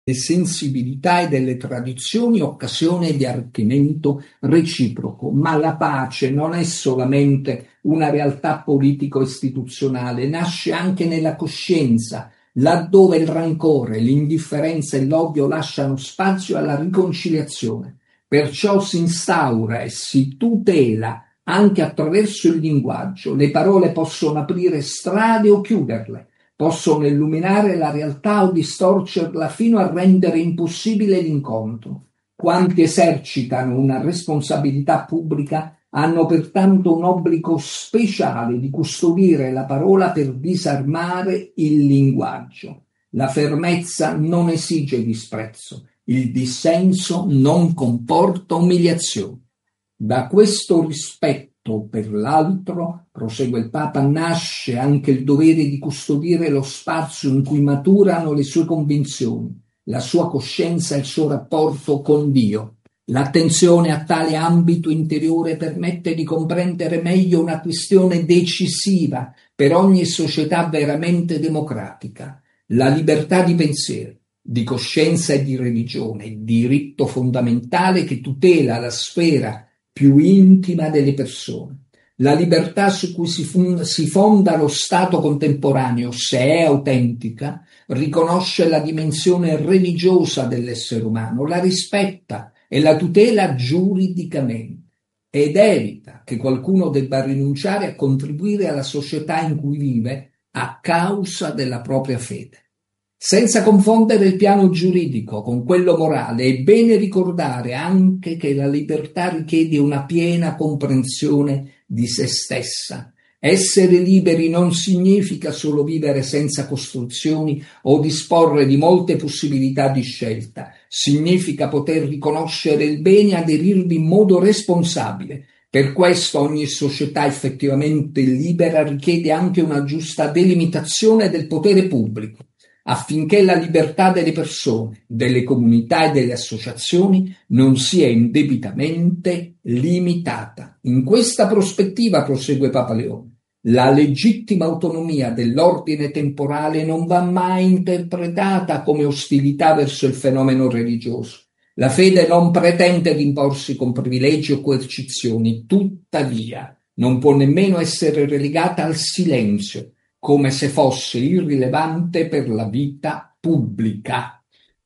sensibilità e delle tradizioni occasione di arricchimento reciproco, ma la pace non è solamente una realtà politico-istituzionale, nasce anche nella coscienza, laddove il rancore, l'indifferenza e l'odio lasciano spazio alla riconciliazione. Perciò si instaura e si tutela anche attraverso il linguaggio. Le parole possono aprire strade o chiuderle, possono illuminare la realtà o distorcerla fino a rendere impossibile l'incontro. Quanti esercitano una responsabilità pubblica hanno pertanto un obbligo speciale di custodire la parola per disarmare il linguaggio. La fermezza non esige disprezzo, il dissenso non comporta umiliazione. Da questo rispetto per l'altro, prosegue il Papa, nasce anche il dovere di custodire lo spazio in cui maturano le sue convinzioni, la sua coscienza e il suo rapporto con Dio. L'attenzione a tale ambito interiore permette di comprendere meglio una questione decisiva per ogni società veramente democratica: la libertà di pensiero, di coscienza e di religione, diritto fondamentale che tutela la sfera più intima delle persone. La libertà su cui si fonda lo Stato contemporaneo, se è autentica, riconosce la dimensione religiosa dell'essere umano, la rispetta e la tutela giuridicamente ed evita che qualcuno debba rinunciare a contribuire alla società in cui vive a causa della propria fede. Senza confondere il piano giuridico con quello morale, è bene ricordare anche che la libertà richiede una piena comprensione di se stessa. Essere liberi non significa solo vivere senza costruzioni o disporre di molte possibilità di scelta, significa poter riconoscere il bene e aderirvi in modo responsabile. Per questo ogni società effettivamente libera richiede anche una giusta delimitazione del potere pubblico, affinché la libertà delle persone, delle comunità e delle associazioni non sia indebitamente limitata. In questa prospettiva, prosegue Papa Leone, la legittima autonomia dell'ordine temporale non va mai interpretata come ostilità verso il fenomeno religioso. La fede non pretende di imporsi con privilegi o coercizioni, tuttavia non può nemmeno essere relegata al silenzio, come se fosse irrilevante per la vita pubblica.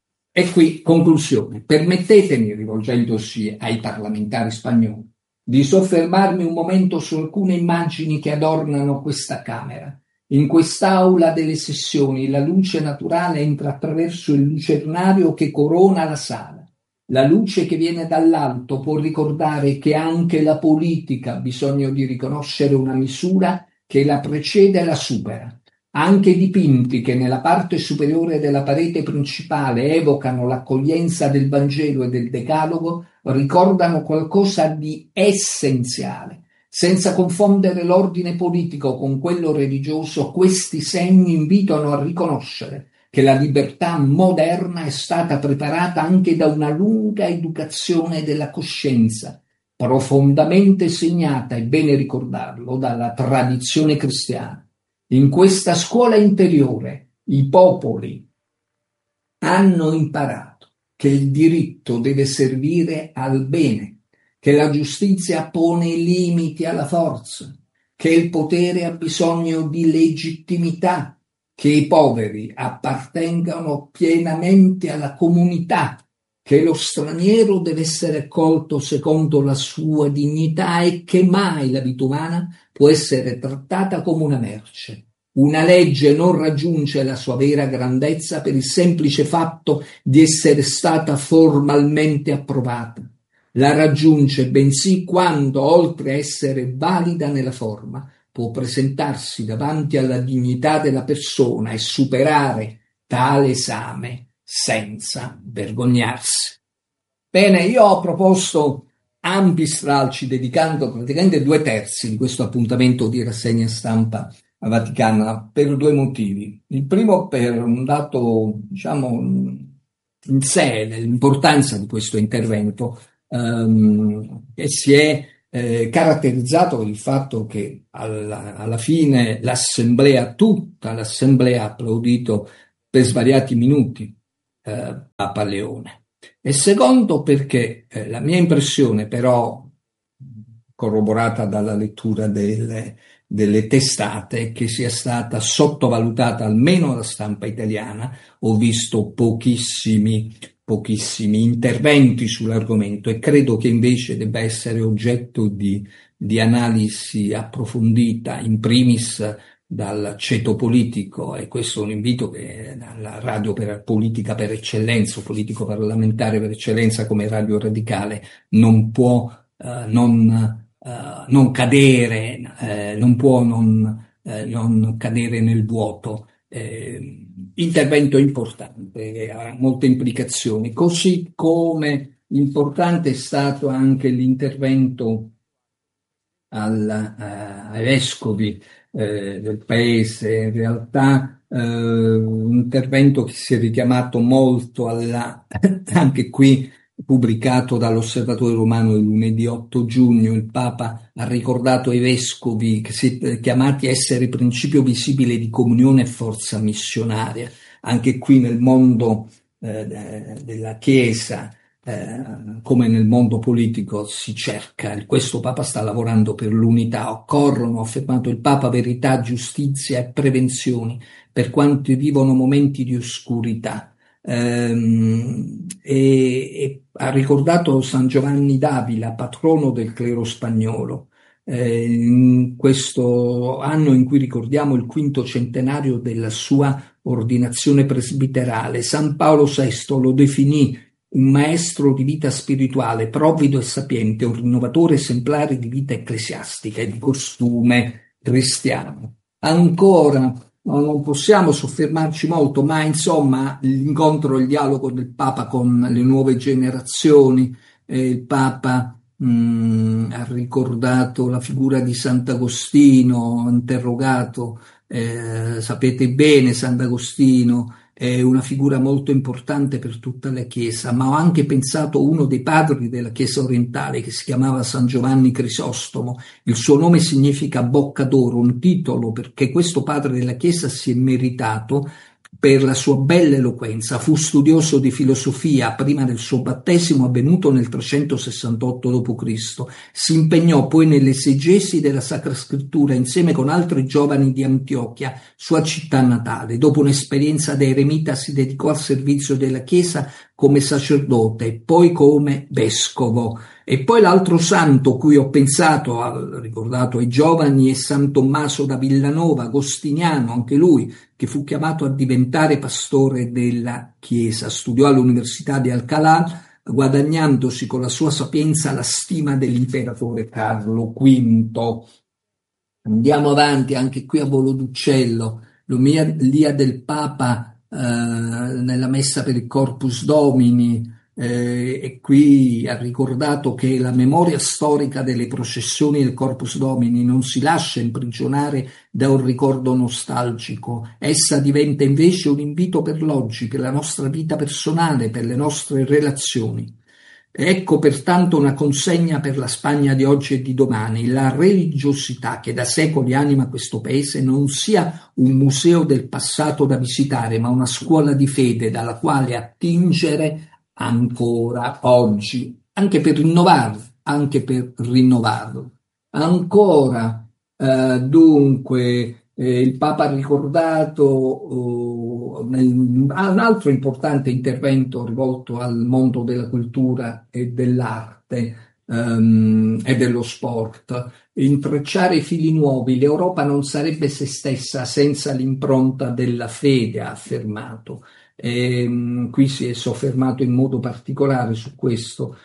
E qui, conclusione, permettetemi, rivolgendosi ai parlamentari spagnoli, di soffermarmi un momento su alcune immagini che adornano questa Camera. In quest'aula delle sessioni la luce naturale entra attraverso il lucernario che corona la sala. La luce che viene dall'alto può ricordare che anche la politica ha bisogno di riconoscere una misura che la precede e la supera. Anche i dipinti che nella parte superiore della parete principale evocano l'accoglienza del Vangelo e del Decalogo ricordano qualcosa di essenziale. Senza confondere l'ordine politico con quello religioso, questi segni invitano a riconoscere che la libertà moderna è stata preparata anche da una lunga educazione della coscienza, profondamente segnata, è bene ricordarlo, dalla tradizione cristiana. In questa scuola interiore i popoli hanno imparato che il diritto deve servire al bene, che la giustizia pone limiti alla forza, che il potere ha bisogno di legittimità, che i poveri appartengano pienamente alla comunità, che lo straniero deve essere accolto secondo la sua dignità e che mai la vita umana può essere trattata come una merce. Una legge non raggiunge la sua vera grandezza per il semplice fatto di essere stata formalmente approvata. La raggiunge bensì quando, oltre a essere valida nella forma, può presentarsi davanti alla dignità della persona e superare tale esame senza vergognarsi. Bene, io ho proposto ampi stralci dedicando praticamente 2/3 di questo appuntamento di rassegna stampa vaticana per 2 motivi. Il primo per un dato, diciamo, in sé, l'importanza di questo intervento, che si è caratterizzato per il fatto che alla fine tutta l'assemblea ha applaudito per svariati minuti Papa Leone. E secondo perché la mia impressione però, corroborata dalla lettura delle testate, è che sia stata sottovalutata almeno la stampa italiana. Ho visto pochissimi interventi sull'argomento e credo che invece debba essere oggetto di analisi approfondita, in primis dal ceto politico, e questo è un invito che la radio per politica per eccellenza, o politico parlamentare per eccellenza come Radio Radicale non può non cadere, non cadere nel vuoto. Intervento importante, ha molte implicazioni, così come importante è stato anche l'intervento ai vescovi del paese. In realtà un intervento che si è richiamato molto anche qui pubblicato dall'Osservatore Romano il lunedì 8 giugno. Il Papa ha ricordato ai vescovi che siete chiamati a essere principio visibile di comunione e forza missionaria. Anche qui nel mondo della Chiesa, come nel mondo politico, si cerca, questo Papa sta lavorando per l'unità. Occorrono, ha affermato il Papa, verità, giustizia e prevenzioni per quanti vivono momenti di oscurità. E ha ricordato San Giovanni d'Avila, patrono del clero spagnolo, in questo anno in cui ricordiamo il quinto centenario della sua ordinazione presbiterale. San Paolo VI lo definì un maestro di vita spirituale, provvido e sapiente, un rinnovatore esemplare di vita ecclesiastica e di costume cristiano. Ancora, non possiamo soffermarci molto, ma insomma l'incontro e il dialogo del Papa con le nuove generazioni, il Papa ha ricordato la figura di Sant'Agostino, interrogato, sapete bene, Sant'Agostino è una figura molto importante per tutta la Chiesa, ma ho anche pensato a uno dei padri della Chiesa orientale che si chiamava San Giovanni Crisostomo. Il suo nome significa bocca d'oro, un titolo perché questo padre della Chiesa si è meritato per la sua bella eloquenza. Fu studioso di filosofia prima del suo battesimo, avvenuto nel 368 d.C. Si impegnò poi nell'esegesi della Sacra Scrittura insieme con altri giovani di Antiochia, sua città natale. Dopo un'esperienza da eremita si dedicò al servizio della Chiesa come sacerdote e poi come vescovo. E poi l'altro santo cui ho pensato, ricordato ai giovani, è San Tommaso da Villanova, agostiniano, anche lui, che fu chiamato a diventare pastore della Chiesa. Studiò all'Università di Alcalá, guadagnandosi con la sua sapienza la stima dell'imperatore Carlo V. Andiamo avanti, anche qui a volo d'uccello, l'omelia del Papa nella messa per il Corpus Domini, e qui ha ricordato che la memoria storica delle processioni del Corpus Domini non si lascia imprigionare da un ricordo nostalgico, essa diventa invece un invito per l'oggi, per la nostra vita personale, per le nostre relazioni. Ecco pertanto una consegna per la Spagna di oggi e di domani: la religiosità che da secoli anima questo paese non sia un museo del passato da visitare, ma una scuola di fede dalla quale attingere ancora oggi, anche per rinnovarlo. Ancora, dunque, il Papa ha ricordato un altro importante intervento rivolto al mondo della cultura e dell'arte e dello sport. Intrecciare fili nuovi, l'Europa non sarebbe se stessa senza l'impronta della fede, ha affermato. Qui si è soffermato in modo particolare su questo,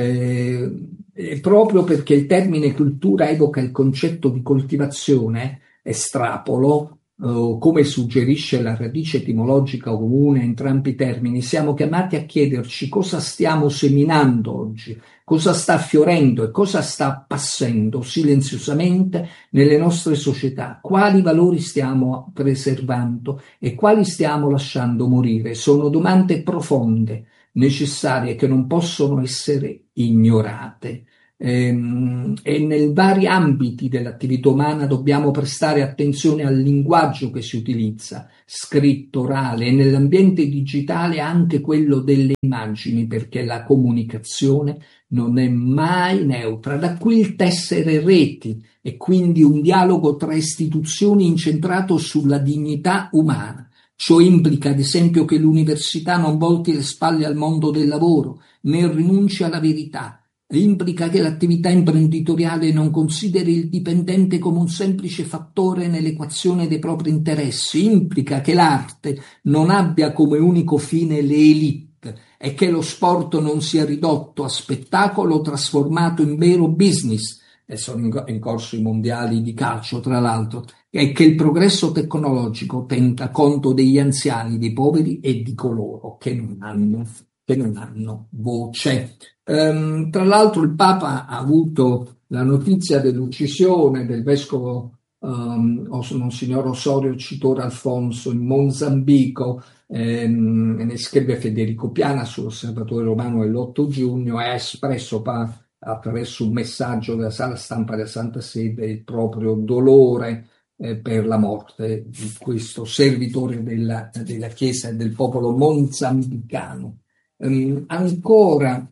proprio perché il termine cultura evoca il concetto di coltivazione, estrapolo, come suggerisce la radice etimologica comune a entrambi i termini. Siamo chiamati a chiederci cosa stiamo seminando oggi, cosa sta fiorendo e cosa sta appassendo silenziosamente nelle nostre società, quali valori stiamo preservando e quali stiamo lasciando morire. Sono domande profonde, necessarie, che non possono essere ignorate. E nei vari ambiti dell'attività umana dobbiamo prestare attenzione al linguaggio che si utilizza, scritto, orale, e nell'ambiente digitale anche quello delle immagini, perché la comunicazione non è mai neutra. Da qui il tessere reti e quindi un dialogo tra istituzioni incentrato sulla dignità umana. Ciò implica, ad esempio, che l'università non volti le spalle al mondo del lavoro, né rinunci alla verità. Implica che l'attività imprenditoriale non consideri il dipendente come un semplice fattore nell'equazione dei propri interessi. Implica che l'arte non abbia come unico fine le elite e che lo sport non sia ridotto a spettacolo trasformato in vero business. E sono in corso i mondiali di calcio, tra l'altro, e che il progresso tecnologico tenga conto degli anziani, dei poveri e di coloro che non hanno voce. Tra l'altro il Papa ha avuto la notizia dell'uccisione del vescovo Monsignor Osorio Citor Alfonso in Mozambico, ne scrive Federico Piana sull'Osservatore Romano dell'8 giugno e ha espresso attraverso un messaggio della sala stampa della Santa Sede il proprio dolore per la morte di questo servitore della Chiesa e del popolo mozambicano. Ancora,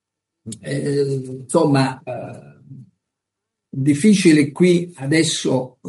insomma, difficile qui adesso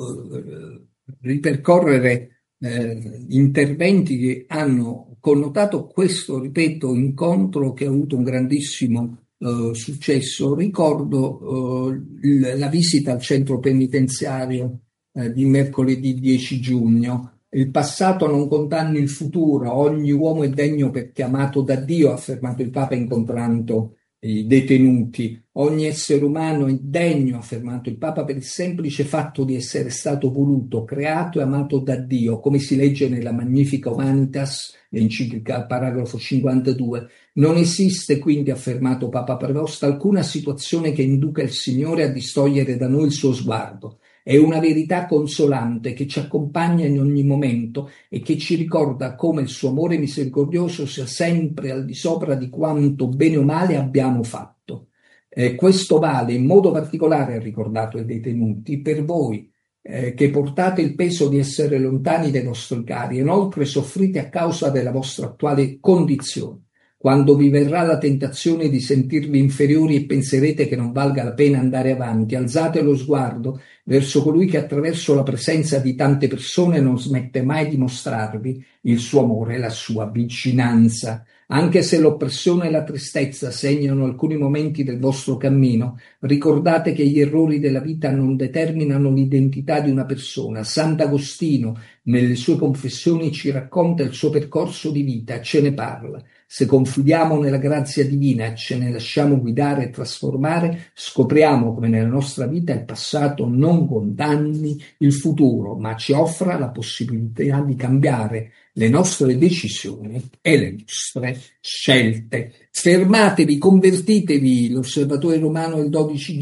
ripercorrere interventi che hanno connotato questo, ripeto, incontro che ha avuto un grandissimo successo. Ricordo la visita al centro penitenziario di mercoledì 10 giugno. Il passato non condanni il futuro, ogni uomo è degno perché amato da Dio, ha affermato il Papa incontrando i detenuti. Ogni essere umano è degno, ha affermato il Papa, per il semplice fatto di essere stato voluto, creato e amato da Dio, come si legge nella Magnifica Humanitas, l'enciclica, paragrafo 52. Non esiste quindi, ha affermato Papa Prevost, alcuna situazione che induca il Signore a distogliere da noi il suo sguardo. È una verità consolante che ci accompagna in ogni momento e che ci ricorda come il suo amore misericordioso sia sempre al di sopra di quanto bene o male abbiamo fatto. Questo vale in modo particolare, ha ricordato ai detenuti, per voi che portate il peso di essere lontani dai vostri cari e inoltre soffrite a causa della vostra attuale condizione. Quando vi verrà la tentazione di sentirvi inferiori e penserete che non valga la pena andare avanti, alzate lo sguardo verso colui che attraverso la presenza di tante persone non smette mai di mostrarvi il suo amore e la sua vicinanza. Anche se l'oppressione e la tristezza segnano alcuni momenti del vostro cammino, ricordate che gli errori della vita non determinano l'identità di una persona. Sant'Agostino, nelle sue confessioni, ci racconta il suo percorso di vita e ce ne parla. Se confidiamo nella grazia divina e ce ne lasciamo guidare e trasformare, scopriamo come nella nostra vita il passato non condanni il futuro, ma ci offra la possibilità di cambiare le nostre decisioni e le nostre scelte. Fermatevi, convertitevi. L'Osservatore Romano del 12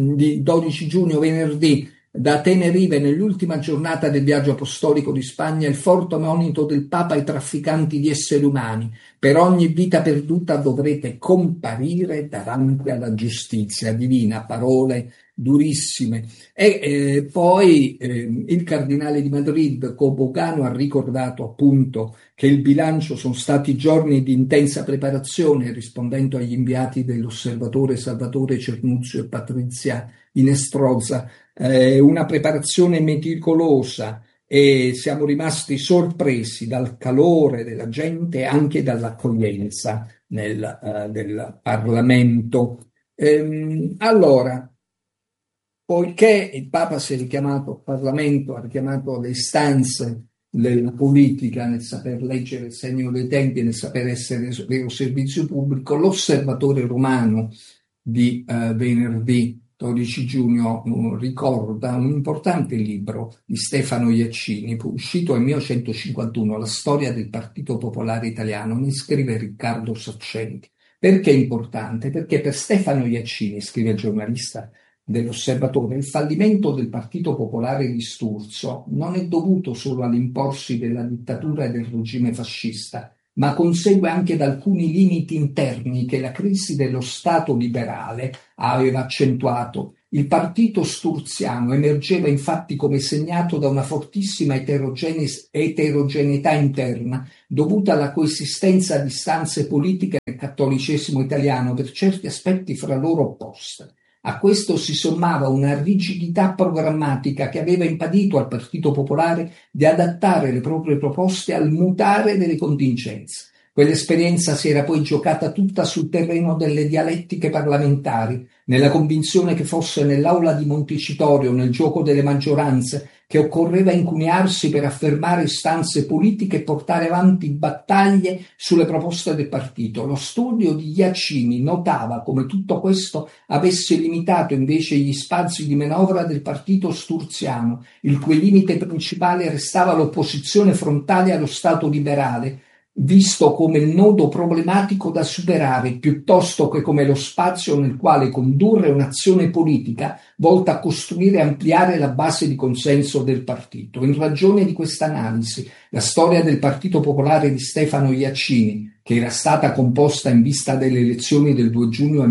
giugno, venerdì, da Tenerife, nell'ultima giornata del viaggio apostolico di Spagna, il forte monito del Papa ai trafficanti di esseri umani: per ogni vita perduta dovrete comparire davanti alla giustizia divina. Parole durissime. E poi il cardinale di Madrid, Cobocano, ha ricordato appunto che il bilancio sono stati giorni di intensa preparazione, rispondendo agli inviati dell'Osservatore Salvatore Cernuzio e Patrizia Inestrosa, una preparazione meticolosa, e siamo rimasti sorpresi dal calore della gente e anche dall'accoglienza del Parlamento. Allora, poiché il Papa si è richiamato al Parlamento, ha richiamato le istanze della politica nel saper leggere il segno dei tempi, nel saper essere vero servizio pubblico, l'Osservatore Romano di venerdì 12 giugno ricorda un importante libro di Stefano Iaccini, uscito nel 1951, La storia del Partito Popolare Italiano, ne scrive Riccardo Saccenti. Perché è importante? Perché per Stefano Iaccini, scrive il giornalista dell'Osservatore, il fallimento del Partito Popolare di Sturzo non è dovuto solo all'imporsi della dittatura e del regime fascista, ma consegue anche da alcuni limiti interni che la crisi dello Stato liberale aveva accentuato. Il partito sturziano emergeva infatti come segnato da una fortissima eterogeneità interna, dovuta alla coesistenza di istanze politiche del cattolicesimo italiano per certi aspetti fra loro opposte. A questo si sommava una rigidità programmatica che aveva impedito al Partito Popolare di adattare le proprie proposte al mutare delle contingenze. Quell'esperienza si era poi giocata tutta sul terreno delle dialettiche parlamentari, nella convinzione che fosse nell'aula di Montecitorio, nel gioco delle maggioranze, che occorreva incuniarsi per affermare istanze politiche e portare avanti battaglie sulle proposte del partito. Lo studio di Jacini notava come tutto questo avesse limitato invece gli spazi di manovra del partito sturziano, il cui limite principale restava l'opposizione frontale allo Stato liberale, visto come il nodo problematico da superare, piuttosto che come lo spazio nel quale condurre un'azione politica volta a costruire e ampliare la base di consenso del partito. In ragione di questa analisi, la storia del Partito Popolare di Stefano Jacini, che era stata composta in vista delle elezioni del 2 giugno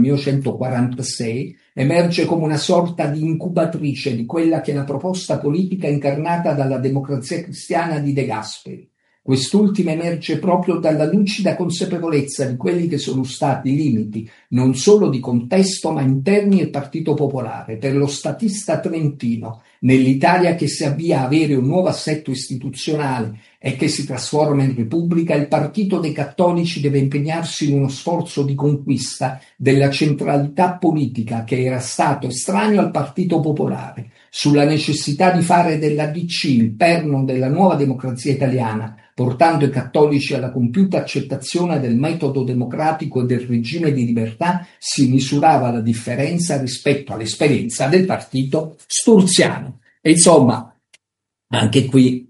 1946, emerge come una sorta di incubatrice di quella che è la proposta politica incarnata dalla Democrazia Cristiana di De Gasperi. Quest'ultima emerge proprio dalla lucida consapevolezza di quelli che sono stati i limiti, non solo di contesto, ma interni al Partito Popolare. Per lo statista trentino, nell'Italia che si avvia a avere un nuovo assetto istituzionale e che si trasforma in Repubblica, il Partito dei Cattolici deve impegnarsi in uno sforzo di conquista della centralità politica che era stato estraneo al Partito Popolare, sulla necessità di fare della DC il perno della nuova democrazia italiana, portando i cattolici alla compiuta accettazione del metodo democratico e del regime di libertà, si misurava la differenza rispetto all'esperienza del partito sturziano. E insomma, anche qui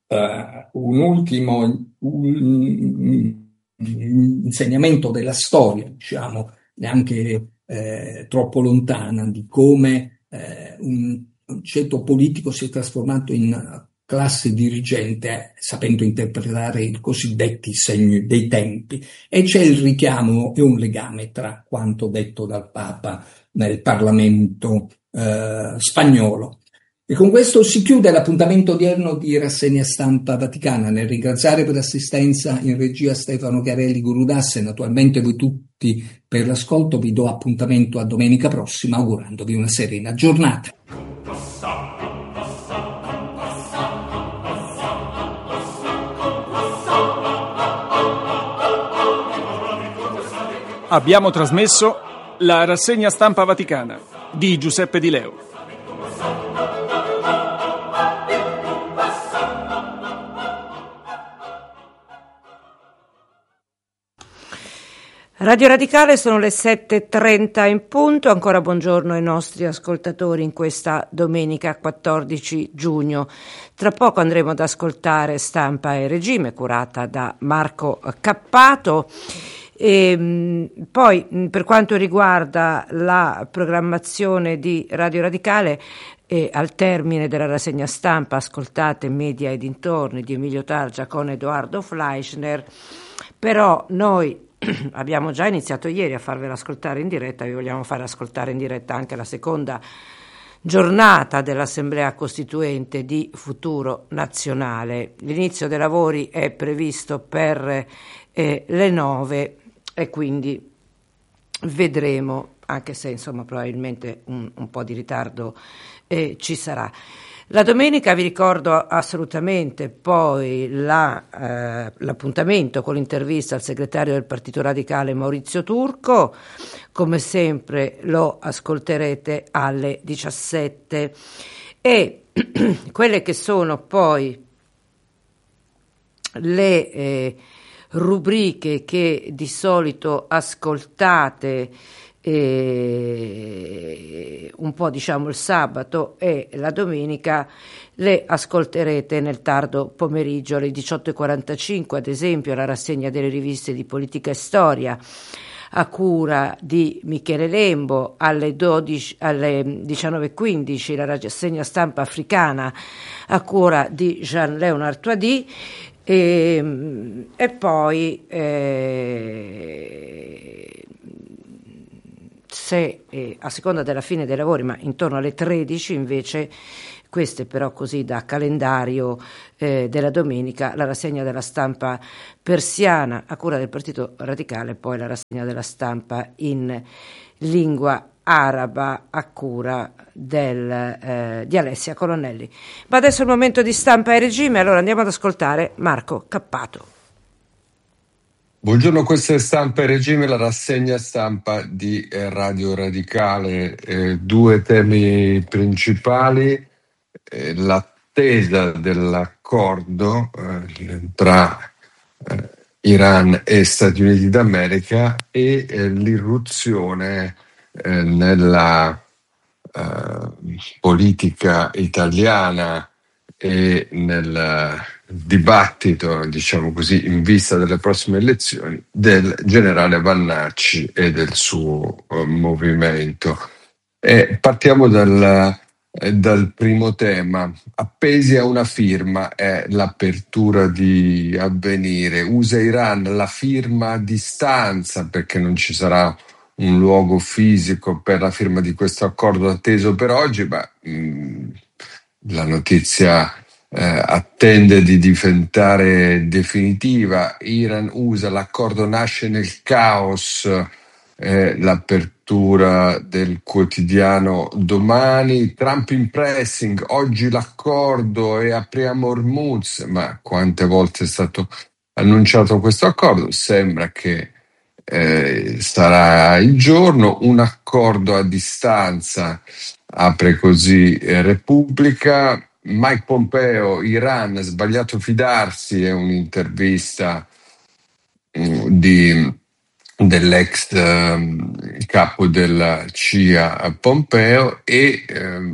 un ultimo insegnamento della storia, diciamo, neanche troppo lontana, di come un ceto politico si è trasformato in classe dirigente, sapendo interpretare i cosiddetti segni dei tempi, e c'è il richiamo e un legame tra quanto detto dal Papa nel Parlamento spagnolo. E con questo si chiude l'appuntamento odierno di Rassegna Stampa Vaticana. Nel ringraziare per l'assistenza in regia Stefano Chiarelli Gurudas e naturalmente voi tutti per l'ascolto, vi do appuntamento a domenica prossima augurandovi una serena giornata. Abbiamo trasmesso la Rassegna Stampa Vaticana di Giuseppe Di Leo. Radio Radicale, sono le 7:30 in punto. Ancora buongiorno ai nostri ascoltatori in questa domenica 14 giugno. Tra poco andremo ad ascoltare Stampa e Regime, curata da Marco Cappato. E poi, per quanto riguarda la programmazione di Radio Radicale, al termine della rassegna stampa ascoltate Media e dintorni di Emilio Targia con Edoardo Fleischner, però noi abbiamo già iniziato ieri a farvela ascoltare in diretta, vi vogliamo fare ascoltare in diretta anche la seconda giornata dell'Assemblea Costituente di Futuro Nazionale. L'inizio dei lavori è previsto per le 9 e quindi vedremo, anche se insomma probabilmente un po' di ritardo ci sarà. La domenica vi ricordo assolutamente poi l'appuntamento con l'intervista al segretario del Partito Radicale Maurizio Turco. Come sempre lo ascolterete alle 17 e quelle che sono poi le rubriche che di solito ascoltate un po' diciamo il sabato e la domenica le ascolterete nel tardo pomeriggio alle 18:45, ad esempio la rassegna delle riviste di politica e storia a cura di Michele Lembo, alle 19:15 la rassegna stampa africana a cura di Jean-Léonard Touady, E poi a seconda della fine dei lavori, ma intorno alle 13 invece, queste però così da calendario della domenica, la rassegna della stampa persiana a cura del Partito Radicale, poi la rassegna della stampa in lingua araba a cura di Alessia Colonnelli. Ma adesso è il momento di Stampa e Regime, allora andiamo ad ascoltare Marco Cappato. Buongiorno, questa è Stampa e Regime, la rassegna stampa di Radio Radicale. Due temi principali, l'attesa dell'accordo tra Iran e Stati Uniti d'America e l'irruzione nella politica italiana e nel dibattito, diciamo così, in vista delle prossime elezioni, del generale Vannacci e del suo movimento. Partiamo dal primo tema. Appesi a una firma è l'apertura di Avvenire. USA Iran la firma a distanza perché non ci sarà un luogo fisico per la firma di questo accordo atteso per oggi, ma la notizia attende di diventare definitiva. Iran-USA, l'accordo nasce nel caos, l'apertura del quotidiano Domani. Trump in pressing, oggi l'accordo e apriamo Hormuz, ma quante volte è stato annunciato questo accordo? Sembra che sarà il giorno. Un accordo a distanza, apre così Repubblica. Mike Pompeo, Iran, sbagliato fidarsi, è un'intervista dell'ex capo della CIA Pompeo e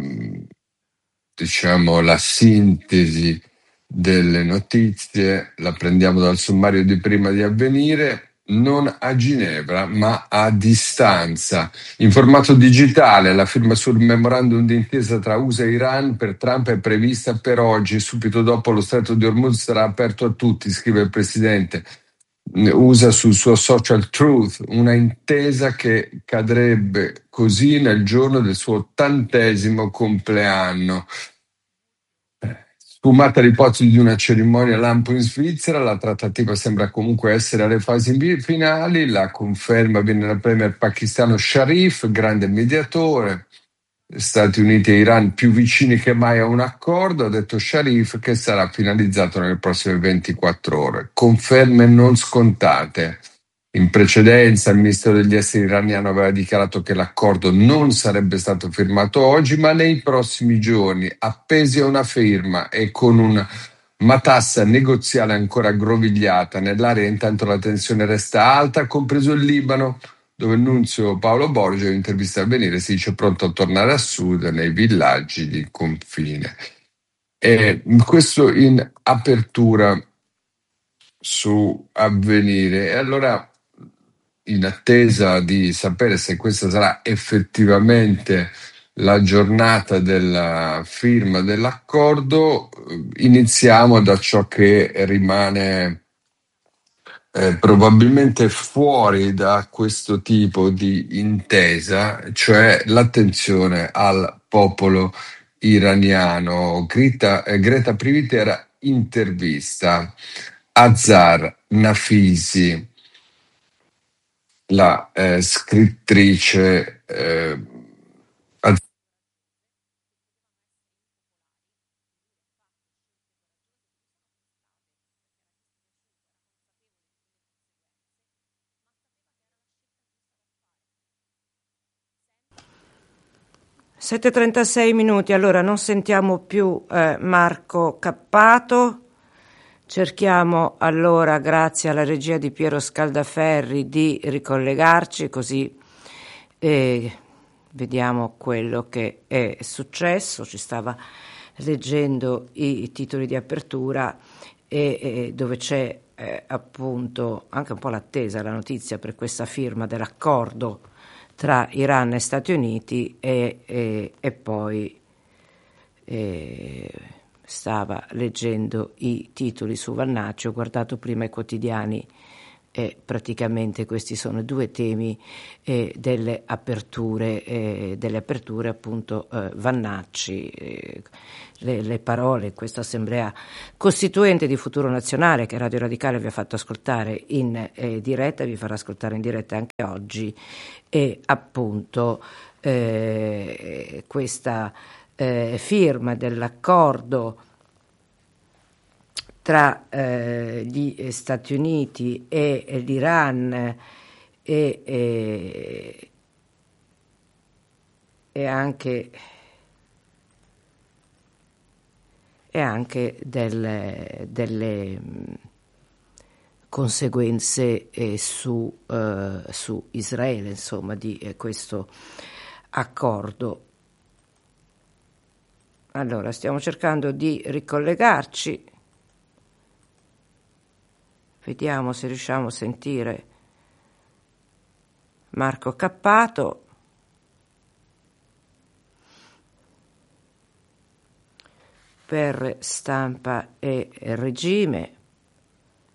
diciamo la sintesi delle notizie la prendiamo dal sommario di prima di Avvenire. Non a Ginevra ma a distanza, in formato digitale. La firma sul memorandum d'intesa tra USA e Iran per Trump è prevista per oggi, subito dopo lo stretto di Hormuz sarà aperto a tutti, scrive il presidente USA sul suo social Truth, una intesa che cadrebbe così nel giorno del suo 80° compleanno. Sfumata l'ipotesi di una cerimonia lampo in Svizzera, la trattativa sembra comunque essere alle fasi finali. La conferma viene dal premier pakistano Sharif, grande mediatore. Stati Uniti e Iran più vicini che mai a un accordo, ha detto Sharif, che sarà finalizzato nelle prossime 24 ore. Conferme non scontate. In precedenza il ministro degli esteri iraniano aveva dichiarato che l'accordo non sarebbe stato firmato oggi, ma nei prossimi giorni, appesi a una firma e con una matassa negoziale ancora aggrovigliata nell'area. Intanto la tensione resta alta, compreso il Libano, dove il nunzio Paolo Borgia, in intervista a Avvenire, si dice pronto a tornare a sud nei villaggi di confine. E questo in apertura su Avvenire. E allora, in attesa di sapere se questa sarà effettivamente la giornata della firma dell'accordo, iniziamo da ciò che rimane probabilmente fuori da questo tipo di intesa, cioè l'attenzione al popolo iraniano. Greta Privitera intervista Azar Nafisi, la scrittrice Azar 7:36 minuti, allora non sentiamo più Marco Cappato. Cerchiamo allora, grazie alla regia di Piero Scaldaferri, di ricollegarci, così vediamo quello che è successo. Ci stava leggendo i titoli di apertura e dove c'è appunto anche un po' l'attesa, la notizia per questa firma dell'accordo tra Iran e Stati Uniti e poi stava leggendo i titoli su Vannacci, ho guardato prima i quotidiani e praticamente questi sono due temi delle aperture appunto Vannacci, le parole in questa assemblea costituente di Futuro Nazionale che Radio Radicale vi ha fatto ascoltare in diretta, vi farà ascoltare in diretta anche oggi, e appunto questa firma dell'accordo tra gli Stati Uniti e l'Iran e anche delle conseguenze su Israele, insomma, di questo accordo. Allora, stiamo cercando di ricollegarci. Vediamo se riusciamo a sentire Marco Cappato. Per Stampa e Regime.